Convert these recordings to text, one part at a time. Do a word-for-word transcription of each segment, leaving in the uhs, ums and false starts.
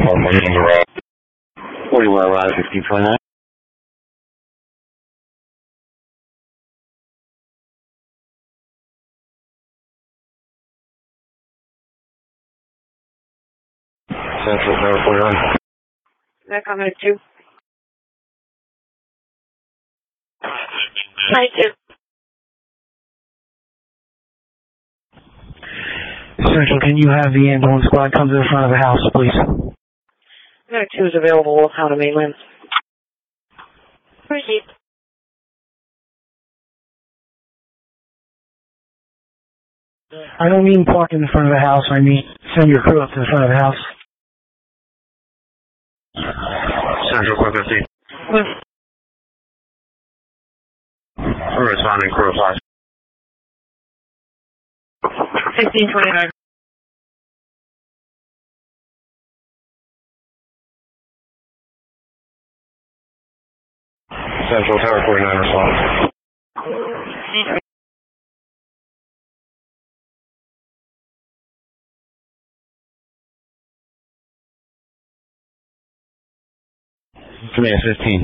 forty wire ride, fifteen twenty-nine. Central Tower forty-nine. That comment two. Hi, two. Central, can you have the ambulance squad come to the front of the house, please? That two is available out of mainland. Proceed. I don't mean park in the front of the house, I mean send your crew up to the front of the house. Central four fifty. We're responding crew five. fifteen twenty-nine. Central Tower forty-nine response. Command fifteen.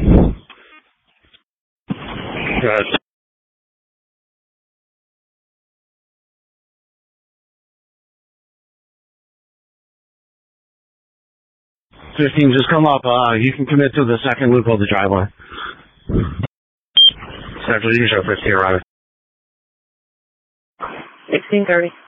Go ahead. fifteen, just come up. Uh, you can commit to the second loop of the driveway. Central, you can show fifteen arriving. sixteen thirty.